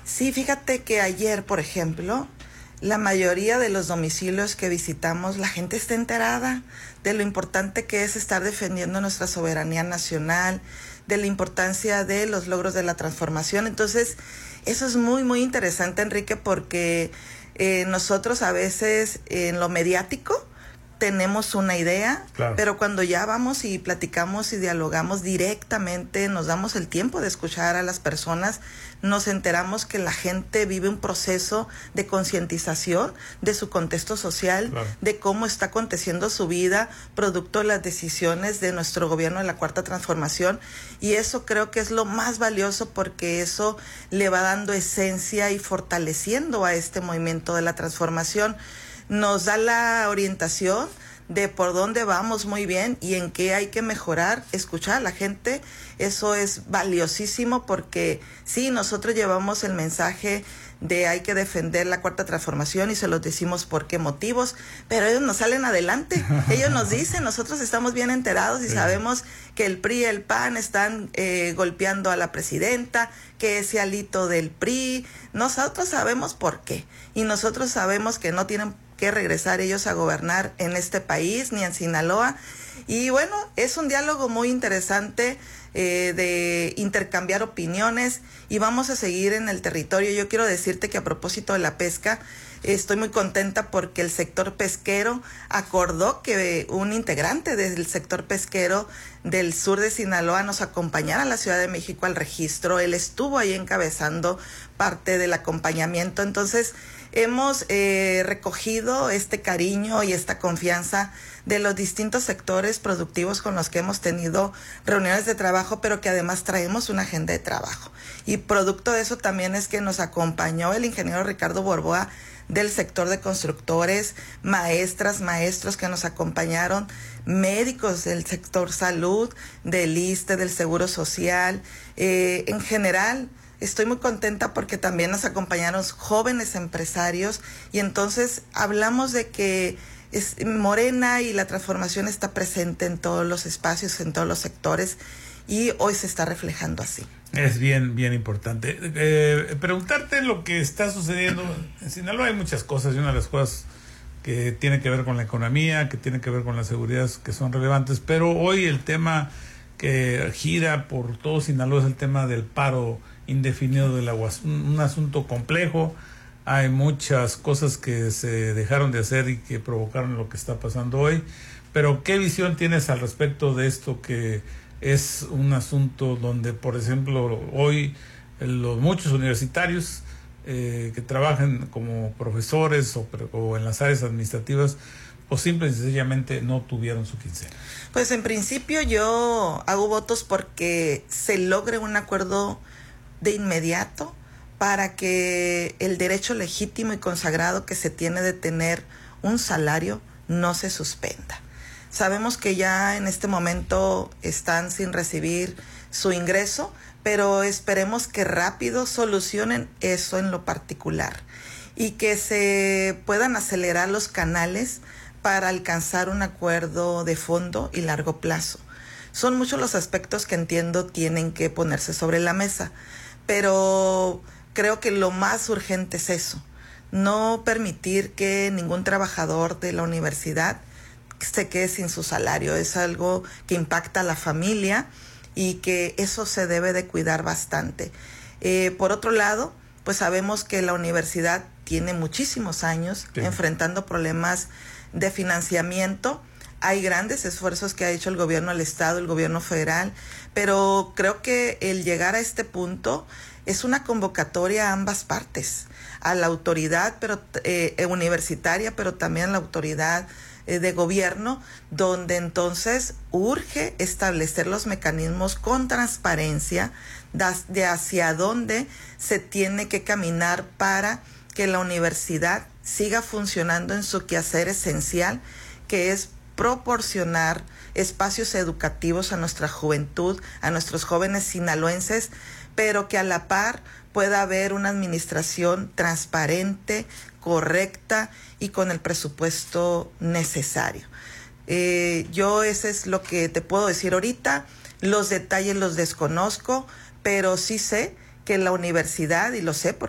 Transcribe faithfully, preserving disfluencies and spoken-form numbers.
Sí, fíjate que ayer, por ejemplo, la mayoría de los domicilios que visitamos, la gente está enterada de lo importante que es estar defendiendo nuestra soberanía nacional, de la importancia de los logros de la transformación. Entonces, eso es muy, muy interesante, Enrique, porque eh, nosotros a veces en lo mediático tenemos una idea, claro, pero cuando ya vamos y platicamos y dialogamos directamente, nos damos el tiempo de escuchar a las personas, nos enteramos que la gente vive un proceso de concientización de su contexto social, claro, de cómo está aconteciendo su vida, producto de las decisiones de nuestro gobierno de la Cuarta Transformación, y eso creo que es lo más valioso, porque eso le va dando esencia y fortaleciendo a este movimiento de la transformación. Nos da la orientación de por dónde vamos muy bien y en qué hay que mejorar. Escuchar a la gente, eso es valiosísimo, porque sí, nosotros llevamos el mensaje de hay que defender la Cuarta Transformación y se los decimos por qué motivos, pero ellos nos salen adelante, ellos nos dicen, nosotros estamos bien enterados y sí, sabemos que el P R I y el P A N están eh, golpeando a la presidenta, que ese alito del P R I, nosotros sabemos por qué, y nosotros sabemos que no tienen que regresar ellos a gobernar en este país, ni en Sinaloa. Y bueno, es un diálogo muy interesante eh, de intercambiar opiniones, y vamos a seguir en el territorio. Yo quiero decirte que a propósito de la pesca, estoy muy contenta porque el sector pesquero acordó que un integrante del sector pesquero del sur de Sinaloa nos acompañara a la Ciudad de México al registro. Él estuvo ahí encabezando parte del acompañamiento. Entonces, hemos eh, recogido este cariño y esta confianza de los distintos sectores productivos con los que hemos tenido reuniones de trabajo, pero que además traemos una agenda de trabajo. Y producto de eso también es que nos acompañó el ingeniero Ricardo Borboa del sector de constructores, maestras, maestros que nos acompañaron, médicos del sector salud, del I S S S T E, del Seguro Social, eh, en general. Estoy muy contenta porque también nos acompañaron jóvenes empresarios, y entonces hablamos de que es Morena y la transformación está presente en todos los espacios, en todos los sectores, y hoy se está reflejando así. Es bien, bien importante. Eh, preguntarte lo que está sucediendo. En Sinaloa hay muchas cosas, y una de las cosas que tiene que ver con la economía, que tiene que ver con la seguridad, que son relevantes, pero hoy el tema que gira por todo Sinaloa es el tema del paro indefinido del agua. Un, un asunto complejo. Hay muchas cosas que se dejaron de hacer y que provocaron lo que está pasando hoy, pero ¿qué visión tienes al respecto de esto, que es un asunto donde, por ejemplo, hoy los muchos universitarios eh, que trabajan como profesores o, o en las áreas administrativas, o simple y sencillamente no tuvieron su quincena? Pues en principio yo hago votos porque se logre un acuerdo de inmediato para que el derecho legítimo y consagrado que se tiene de tener un salario no se suspenda. Sabemos que ya en este momento están sin recibir su ingreso, pero esperemos que rápido solucionen eso en lo particular y que se puedan acelerar los canales para alcanzar un acuerdo de fondo y largo plazo. Son muchos los aspectos que entiendo tienen que ponerse sobre la mesa, pero creo que lo más urgente es eso, no permitir que ningún trabajador de la universidad se quede sin su salario. Es algo que impacta a la familia y que eso se debe de cuidar bastante. Eh, por otro lado, pues sabemos que la universidad tiene muchísimos años sí. enfrentando problemas de financiamiento. Hay grandes esfuerzos que ha hecho el gobierno del estado, el gobierno federal, pero creo que el llegar a este punto es una convocatoria a ambas partes, a la autoridad pero eh, universitaria, pero también a la autoridad eh, de gobierno, donde entonces urge establecer los mecanismos con transparencia de, de hacia dónde se tiene que caminar para que la universidad siga funcionando en su quehacer esencial, que es proporcionar espacios educativos a nuestra juventud, a nuestros jóvenes sinaloenses, pero que a la par pueda haber una administración transparente, correcta y con el presupuesto necesario. Eh, yo ese es lo que te puedo decir ahorita. Los detalles los desconozco, pero sí sé que la universidad, y lo sé porque